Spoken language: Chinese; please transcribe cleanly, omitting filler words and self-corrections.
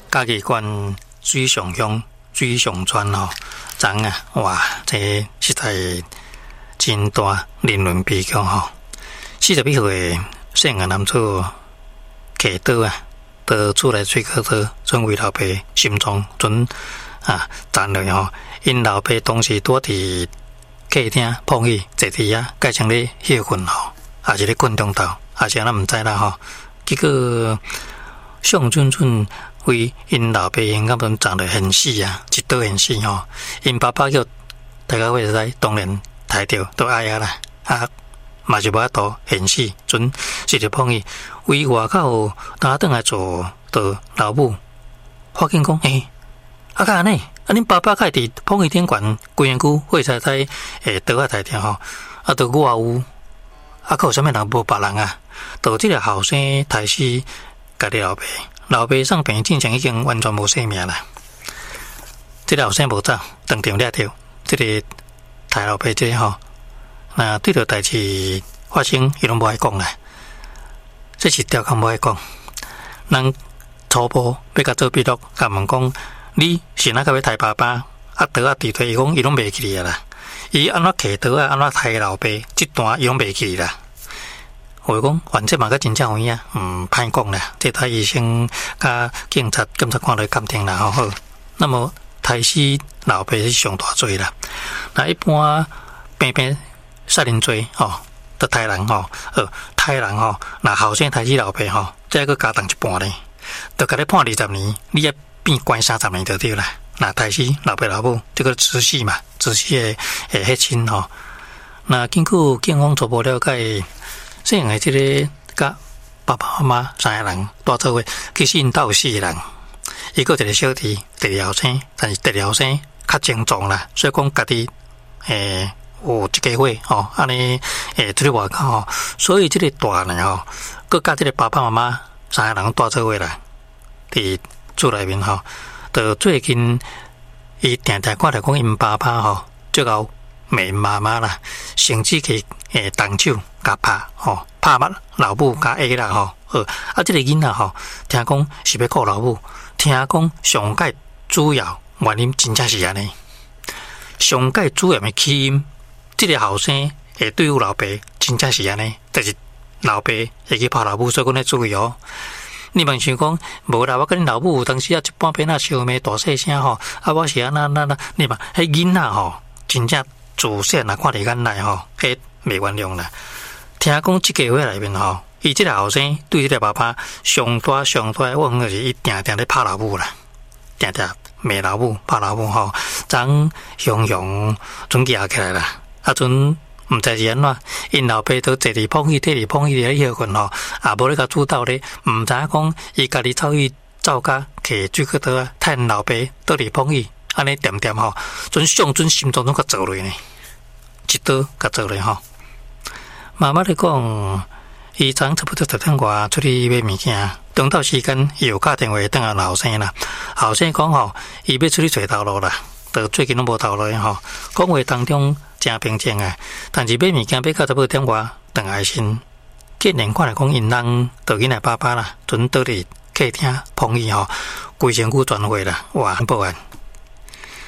嘉义县水上乡水上村吼，昨啊，哇，这实在真大人伦悲剧吼。41岁姓个男子骑刀啊，到厝内水果刀，准为老爸心脏准斩落吼。因老爸当时躲伫客厅碰椅坐伫遐，改成咧休困吼，也是咧困中头，也是咱毋知啦吼。结果向准准为因老爸因根本长得很死啊，一刀很死吼。因爸爸叫大家会知，当然抬着都爱啦，嘛是无法度很死，准是着碰伊为外口打转来做，到老母发现讲，干安尼，恁爸爸开伫碰伊顶悬规身躯血菜菜刀啊抬着吼，到我有，还有啥物人无别人啊？到即个后生抬死家己老爸，老爸上病进前已经完全无生命啦。即个后生无走，当场掠着，即个抬老爸即个吼。那对着代志发生，伊拢无爱讲啦。这是调侃无爱讲。人初步要甲做笔录，甲问讲，你是哪个要抬爸爸？刀啊伫地，伊讲伊拢袂记啦。伊安怎摕刀啊，安怎抬老爸？这段伊拢袂记啦。我讲，反正嘛，个真正有影，歹讲啦。这台医生甲警察看落鉴定啦，好。那么抬死老爸是上大罪啦。那一般平杀人罪吼，得杀人吼，杀人吼，那后生抬死老爸吼，再个加重一半咧，得甲你判20年，你也变关30年就对啦。那抬死老爸老母，这个直系嘛，直系的血亲吼。那经过警方初步了解，姓的这个甲爸爸妈妈3个人住做伙，其实因家有4个人，伊个一个小弟，第二后生，但是第二后生较精壮啦，所以讲家己有一家伙吼，安尼出去外口吼，所以这个大呢吼，佮甲这个爸爸妈妈3个人住做伙啦，伫厝内面吼，到最近伊定看到讲因爸爸吼，最后骂因妈妈啦，甚至去动手甲拍吼，拍捌老母甲下啦吼，这个囡仔吼，听讲是要告老母，听讲上届主要原因真正是安尼，上届主要的起因。这个后生会对付老爸，真正是安尼，但是老爸会去拍老母，所以讲要注意哦。你们想讲，无啦，我跟你老母有当时一半边笑骂大细声吼，我是安那，你嘛，迄囡仔吼，真正自细看伫眼内吼，迄袂原谅啦。听讲这个月内面吼，伊这个后生对这个爸爸上大，我感觉是伊定咧拍老母啦，定骂老母、拍老母吼，昨雄准举起来啦。阵毋知是安怎，因老爸都坐伫碰椅，伫碰椅咧休困吼，也无咧甲主导咧，毋知影讲伊家己走家摕水果刀啊，趁因老爸倒伫碰椅，安尼点吼，上阵心脏拢甲做落呢，一刀甲做落吼。妈妈咧讲，伊昨差不多10点外出去买物件，中昼时间伊有打电话等下后生啦，后生讲吼，伊要出去找头路啦，到最近拢无头路吼，讲话当中。真平静啊！但是买物件买到差不多点外，等下先竟然看来讲因人倒囡仔爸爸啦，准倒伫客厅碰伊吼，规身躯全毁啦，哇！报案。